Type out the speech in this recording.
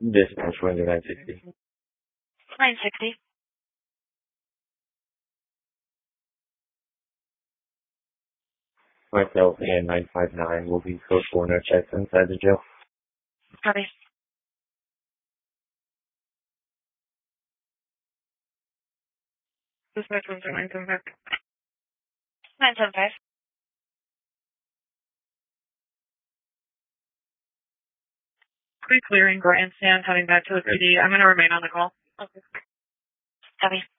Dispatch window 960. 960. Myself and 959 will be performing our checks inside the jail. Copy. Dispatch window 975. 975. Pre-clearing grandstand, heading back to the PD. I'm going to remain on the call. Okay. Copy.